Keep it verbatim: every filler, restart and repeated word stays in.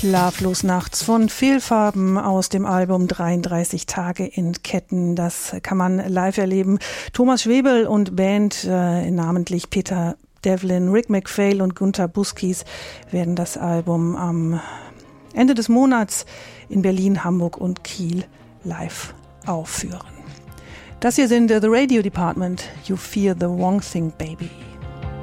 Schlaflos nachts von Fehlfarben aus dem Album dreiunddreißig Tage in Ketten. Das kann man live erleben. Thomas Schwebel und Band, äh, namentlich Peter Devlin, Rick MacPhail und Gunter Buskis, werden das Album am Ende des Monats in Berlin, Hamburg und Kiel live aufführen. Das hier sind uh, The Radio Department, You Fear the Wrong Thing, Baby.